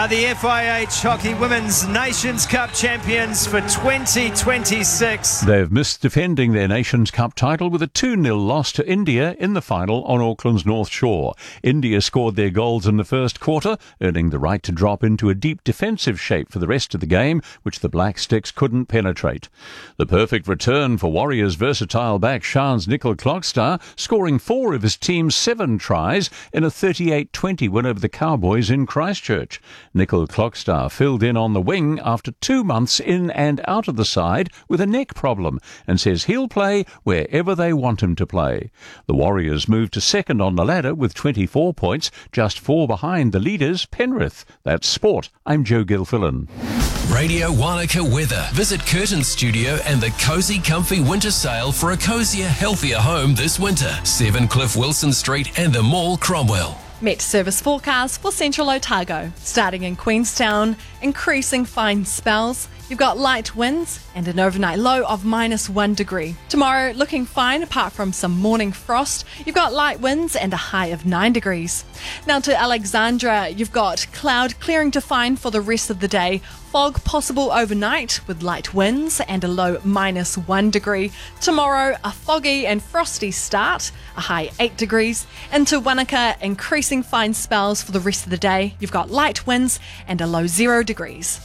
are the FIH Hockey Women's Nations Cup champions for 2026. They've missed defending their Nations Cup title with a 2-0 loss to India in the final on Auckland's North Shore. India scored their goals in the first quarter, earning the right to drop into a deep defensive shape for the rest of the game, which the Black Sticks couldn't penetrate. The perfect return for Warriors' versatile back Shans Nicol Clockstar, scoring 4 of his team's 7 tries in a 38-20 win over the Cowboys in Christchurch. Nicol Clockstar filled in on the wing after 2 months in and out of the side with a neck problem and says he'll play wherever they want him to play. The Warriors moved to second on the ladder with 24 points, just 4 behind the leaders, Penrith. That's sport. I'm Joe Gilfillan. Radio Wanaka weather. Visit Curtin Studio and the Cozy Comfy Winter Sale for a cozier, healthier home this winter. 7 Cliff Wilson Street and the Mall, Cromwell. Met service forecast for Central Otago. Starting in Queenstown, increasing fine spells. You've got light winds and an overnight low of -1 degree. Tomorrow, looking fine apart from some morning frost. You've got light winds and a high of 9 degrees. Now to Alexandra, you've got cloud clearing to fine for the rest of the day. Fog possible overnight with light winds and a low -1 degree. Tomorrow, a foggy and frosty start, a high 8 degrees. Into Wanaka, increasing fine spells for the rest of the day. You've got light winds and a low 0 degrees.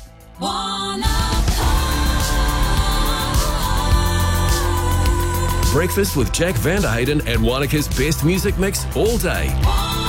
Breakfast with Jack Vanderhayden and Wanaka's best music mix all day.